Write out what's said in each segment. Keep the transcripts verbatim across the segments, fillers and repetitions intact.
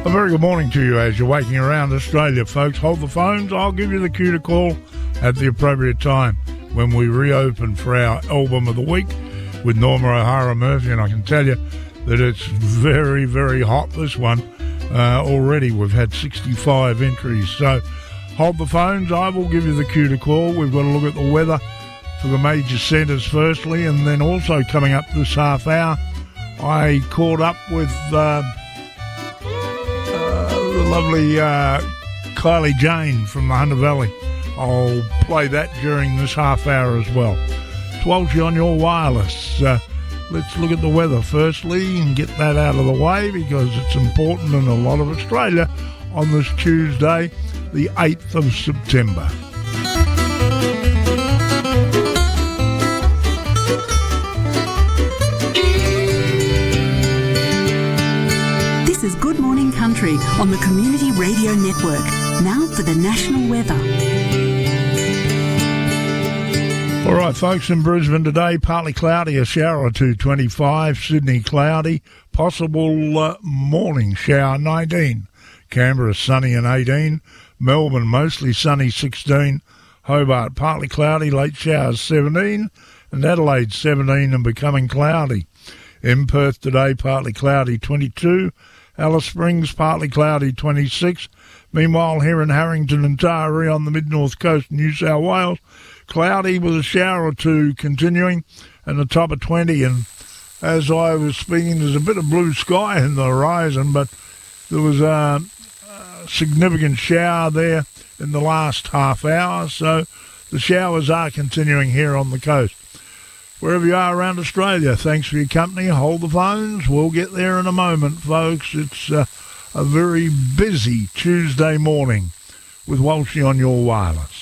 A very good morning to you as you're waking around Australia, folks. Hold the phones. I'll give you the cue to call at the appropriate time when we reopen for our album of the week with Norma O'Hara Murphy. And I can tell you that it's very, very hot, this one. Uh, already we've had sixty-five entries. So hold the phones. I will give you the cue to call. We've got to look at the weather for the major centres firstly, and then also coming up this half hour, I caught up with... Uh, the lovely uh, Kylie Jane from the Hunter Valley. I'll play that during this half hour as well. It's Walshy on your wireless. Uh, let's look at the weather firstly and get that out of the way because it's important in a lot of Australia on this Tuesday, the eighth of September. This is Good Morning Country on the Community Radio Network. Now for the national weather. All right, folks, in Brisbane today, partly cloudy, a shower or two, twenty-five. Sydney, cloudy, possible uh, morning shower, nineteen. Canberra, sunny and eighteen. Melbourne, mostly sunny, sixteen. Hobart, partly cloudy, late showers, seventeen. And Adelaide, seventeen and becoming cloudy. In Perth today, partly cloudy, twenty-two. Alice Springs, partly cloudy, twenty-six. Meanwhile, here in Harrington and Taree on the mid-north coast, New South Wales, cloudy with a shower or two continuing and a top of twenty. And as I was speaking, there's a bit of blue sky in the horizon, but there was a, a significant shower there in the last half hour. So the showers are continuing here on the coast. Wherever you are around Australia, thanks for your company. Hold the phones. We'll get there in a moment, folks. It's uh, a very busy Tuesday morning with Walshy on your wireless.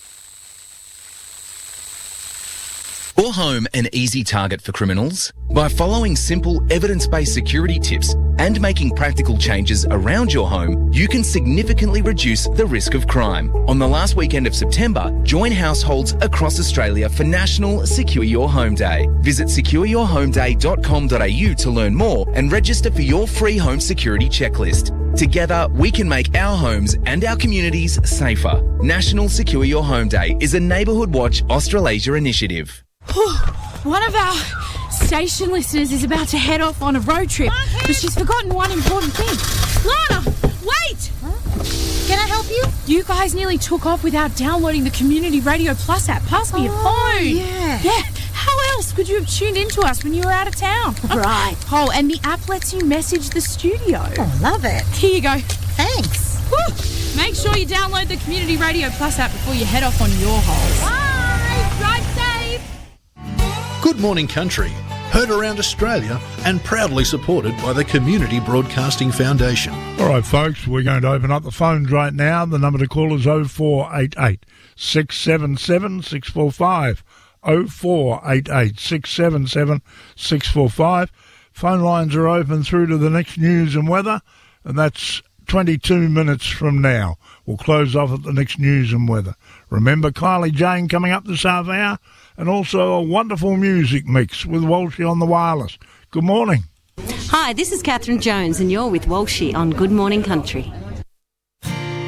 Your home an easy target for criminals? By following simple evidence-based security tips and making practical changes around your home, you can significantly reduce the risk of crime. On the last weekend of September, join households across Australia for National Secure Your Home Day. Visit secure your home day dot com dot a u to learn more and register for your free home security checklist. Together, we can make our homes and our communities safer. National Secure Your Home Day is a Neighbourhood Watch Australasia initiative. One of our station listeners is about to head off on a road trip, but she's forgotten one important thing. Lana, wait! Huh? Can I help you? You guys nearly took off without downloading the Community Radio Plus app. Pass me oh, your phone. Yeah. Yeah. How else could you have tuned into us when you were out of town? Right. Oh, and the app lets you message the studio. Oh, love it. Here you go. Thanks. Woo. Make sure you download the Community Radio Plus app before you head off on your holes. Bye. Drive safe. Good Morning Country, heard around Australia and proudly supported by the Community Broadcasting Foundation. All right, folks, we're going to open up the phones right now. The number to call is oh four eight eight, six seven seven, six four five. oh four eight eight, six seven seven, six four five. Phone lines are open through to the next news and weather, and that's twenty-two minutes from now. We'll close off at the next news and weather. Remember Kylie Jane coming up this half hour, and also a wonderful music mix with Walshy on the wireless. Good morning. Hi, this is Catherine Jones, and you're with Walshy on Good Morning Country.